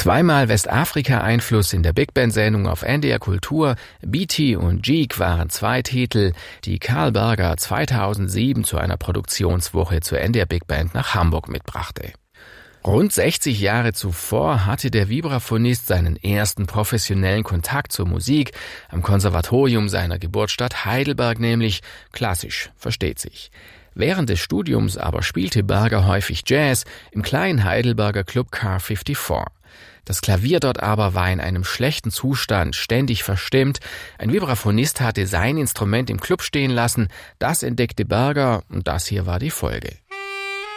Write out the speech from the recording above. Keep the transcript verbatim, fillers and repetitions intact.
Zweimal Westafrika-Einfluss in der Big Band-Sendung auf N D R Kultur, Beatty und Jeek waren zwei Titel, die Carl Berger zweitausendsieben zu einer Produktionswoche zur N D R Big Band nach Hamburg mitbrachte. Rund sechzig Jahre zuvor hatte der Vibraphonist seinen ersten professionellen Kontakt zur Musik am Konservatorium seiner Geburtsstadt Heidelberg, nämlich klassisch, versteht sich. Während des Studiums aber spielte Berger häufig Jazz im kleinen Heidelberger Club Car fünfundfünfzig. Das Klavier dort aber war in einem schlechten Zustand, ständig verstimmt. Ein Vibraphonist hatte sein Instrument im Club stehen lassen, das entdeckte Berger und das hier war die Folge.